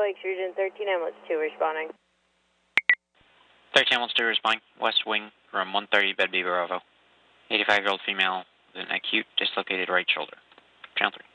Lake Region 13 ambulance 2 responding. 13 ambulance 2 responding. West wing, room 130, bed B Bravo. 85-year-old female with an acute dislocated right shoulder. Channel 3.